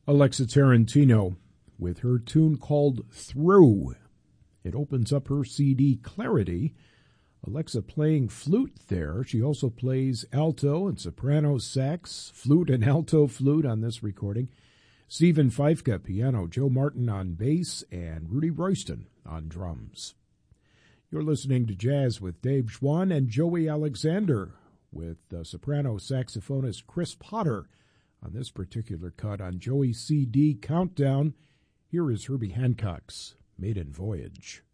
Alexa Tarantino with her tune called Through. It opens up her CD Clarity. Alexa playing flute there. She also plays alto and soprano sax, flute and alto flute on this recording. Stephen Feifke, piano, Joe Martin on bass, and Rudy Royston on drums. You're listening to Jazz with Dave Schwann and Joey Alexander with soprano saxophonist Chris Potter on this particular cut on Joey's CD Countdown. Here is Herbie Hancock's Maiden Voyage.